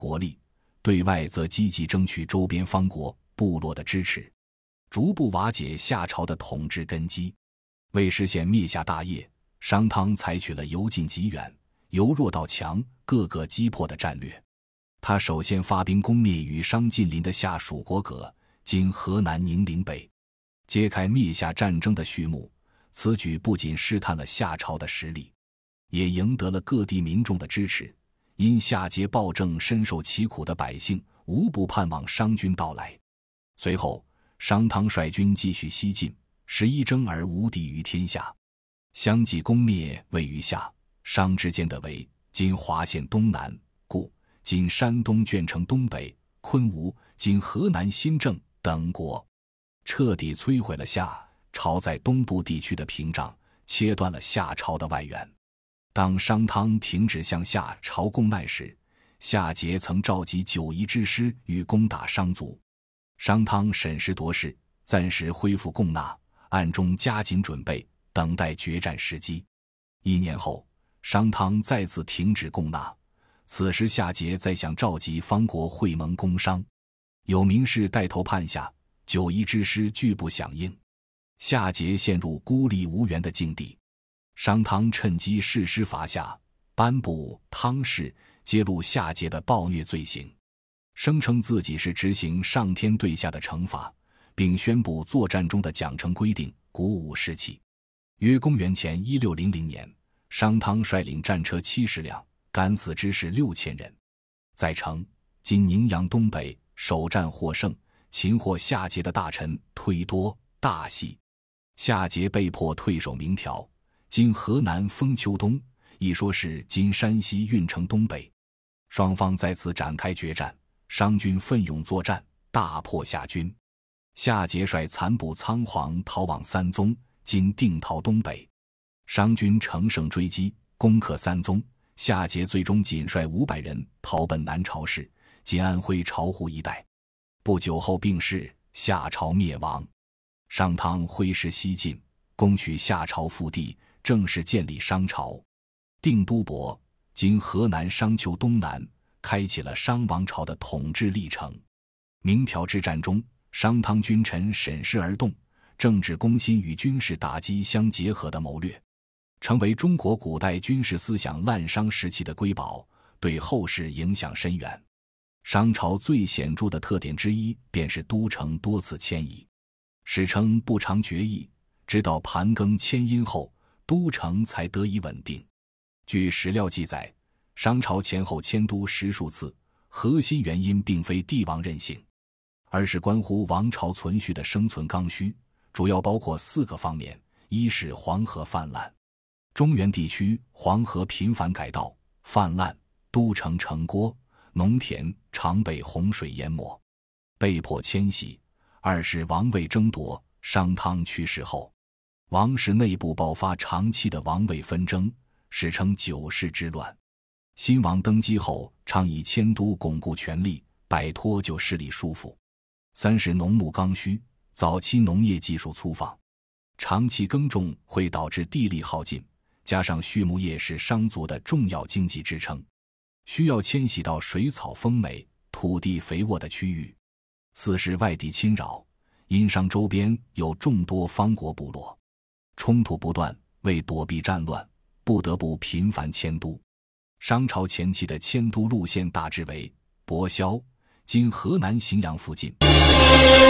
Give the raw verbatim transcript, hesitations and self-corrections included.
国力，对外则积极争取周边方国、部落的支持，逐步瓦解夏朝的统治根基。为实现灭夏大业，商汤采取了由近及远、由弱到强、各个击破的战略。他首先发兵攻灭与商近邻的夏蜀国葛，今河南宁陵北，揭开灭夏战争的序幕。此举不仅试探了夏朝的实力，也赢得了各地民众的支持。因夏桀暴政深受其苦的百姓无不盼望商军到来。随后，商汤率军继续西进，十一征而无敌于天下，相继攻灭位于夏、商之间的为今华县东南、故今山东鄄城东北、昆吾今河南新郑等国，彻底摧毁了夏朝在东部地区的屏障，切断了夏朝的外援。当商汤停止向夏朝供难时，夏桀曾召集九夷之师欲攻打商族。商汤审时度势，暂时恢复供纳，暗中加紧准备，等待决战时机。一年后，商汤再次停止供纳，此时夏桀再想召集方国会盟攻商，有名士带头叛夏，九夷之师拒不响应，夏桀陷入孤立无援的境地。商汤趁机誓师伐夏，颁布汤誓，揭露夏桀的暴虐罪行，声称自己是执行上天对下的惩罚，并宣布作战中的奖惩规定，鼓舞士气。约公元前一六零零年，商汤率领战车七十辆，敢死之士六千人，在城今宁阳东北首战获胜，擒获夏桀的大臣忒多、大喜。夏桀被迫退守明条，今河南封丘东，一说是今山西运城东北。双方在此展开决战，商军奋勇作战，大破夏军。夏桀率残部仓皇逃往三宗，今定陶东北。商军乘胜追击，攻克三宗。夏桀最终仅率五百人逃奔南朝市，今安徽巢湖一带。不久后病逝，夏朝灭亡。商汤挥师西进，攻取夏朝腹地，正式建立商朝。定都伯，今河南商丘东南，开启了商王朝的统治历程。明条之战中，商汤君臣审时而动，政治攻心与军事打击相结合的谋略，成为中国古代军事思想滥觞时期的瑰宝，对后世影响深远。商朝最显著的特点之一便是都城多次迁移，史称不常决议，直到盘庚迁殷后，都城才得以稳定。据史料记载，商朝前后迁都十数次，核心原因并非帝王任性，而是关乎王朝存续的生存刚需，主要包括四个方面：一是黄河泛滥，中原地区黄河频繁改道泛滥，都城城郭、农田常被洪水淹没，被迫迁徙；二是王位争夺，商汤去世后，王室内部爆发长期的王位纷争，史称九世之乱。新王登基后，倡议迁都巩固权力，摆脱旧势力束缚。三是农牧刚需，早期农业技术粗放，长期耕种会导致地力耗尽，加上畜牧业是商族的重要经济支撑，需要迁徙到水草丰美、土地肥沃的区域。四是外地侵扰，殷商周边有众多方国部落，冲突不断，为躲避战乱，不得不频繁迁都。商朝前期的迁都路线大致为博萧（今河南荥阳附近）、